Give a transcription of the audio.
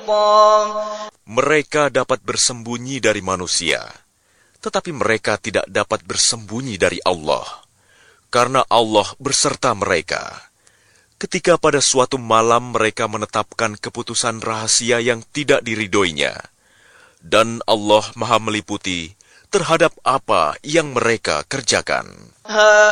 Mereka dapat bersembunyi dari manusia, tetapi mereka tidak dapat bersembunyi dari Allah, karena Allah berserta mereka. Ketika pada suatu malam mereka menetapkan keputusan rahasia yang tidak diridhoinya, dan Allah Maha meliputi terhadap apa yang mereka kerjakan.